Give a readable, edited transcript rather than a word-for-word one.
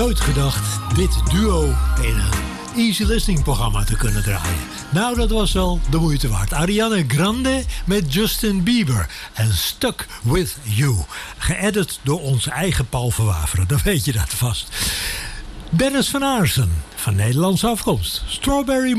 nooit gedacht dit duo in een easy listening programma te kunnen draaien. Nou, dat was wel de moeite waard. Ariana Grande met Justin Bieber en Stuck With You. Geëdit door onze eigen Paul Verwaveren, dan weet je dat vast. Dennis van Aarsen, van Nederlandse afkomst. Strawberry